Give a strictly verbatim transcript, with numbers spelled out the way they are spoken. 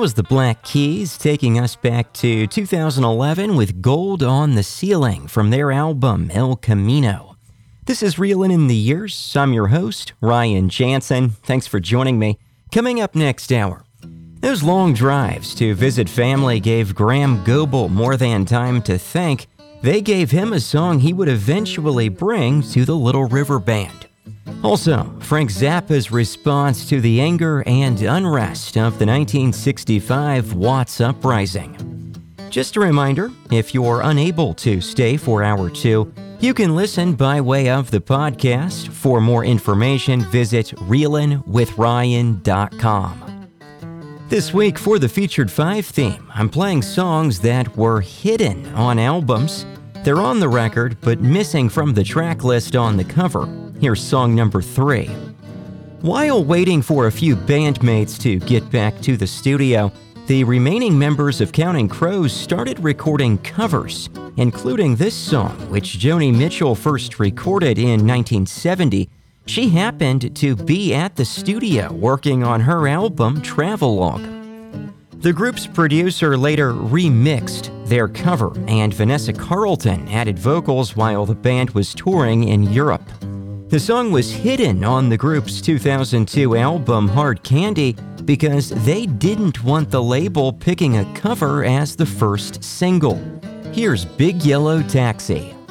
was the Black Keys taking us back to two thousand eleven with Gold on the Ceiling from their album El Camino. This is Reelin' in the Years. I'm your host, Ryan Jansen. Thanks for joining me. Coming up next hour, those long drives to visit family gave Graham Goebel more than time to think. They gave him a song he would eventually bring to the Little River Band. Also, Frank Zappa's response to the anger and unrest of the nineteen sixty-five Watts Uprising. Just a reminder, if you're unable to stay for hour two, you can listen by way of the podcast. For more information, visit reelin with ryan dot com. This week for the Featured Five theme, I'm playing songs that were hidden on albums. They're on the record, but missing from the track list on the cover. Here's song number three. While waiting for a few bandmates to get back to the studio, the remaining members of Counting Crows started recording covers, including this song, which Joni Mitchell first recorded in nineteen seventy. She happened to be at the studio working on her album Travelogue. The group's producer later remixed their cover, and Vanessa Carlton added vocals while the band was touring in Europe. The song was hidden on the group's two thousand two album Hard Candy because they didn't want the label picking a cover as the first single. Here's Big Yellow Taxi.